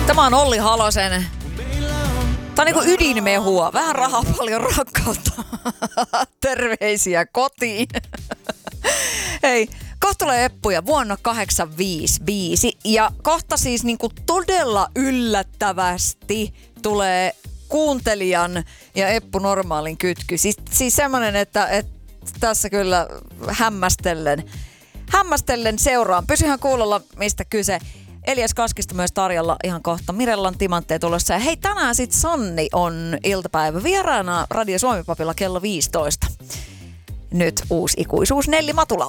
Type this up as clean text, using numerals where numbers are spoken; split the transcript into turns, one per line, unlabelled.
Tämä on Olli Halosen. Tämä on niinku ydinmehua. Vähän rahaa, paljon rakkautta. Terveisiä kotiin. Hei, kohta tulee Eppuja vuonna 85 ja kohta siis niinku todella yllättävästi tulee kuuntelijan ja Eppu Normaalin kytky. Siis semmoinen, että tässä kyllä hämmästellen seuraan. Pysyhän kuulolla, mistä kyse. Elias Kaskista myös tarjolla ihan kohta. Mirellan timantteja tulossa. Ja hei, tänään sit Sanni on iltapäivä vieraana Radio Suomi-papilla kello 15. Nyt uusi ikuisuus Nelli Matulalla.